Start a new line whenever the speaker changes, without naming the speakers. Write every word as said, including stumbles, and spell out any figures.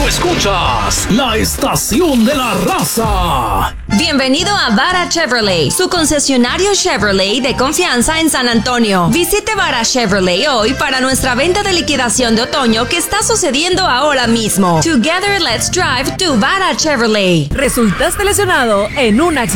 escuchas la estación de la raza.
Bienvenido a Vara Chevrolet, su concesionario Chevrolet de confianza en San Antonio. Visite Vara Chevrolet hoy para nuestra venta de liquidación de otoño que está sucediendo ahora mismo. Together, let's drive to Vara Chevrolet.
¿Resultaste lesionado en un accidente?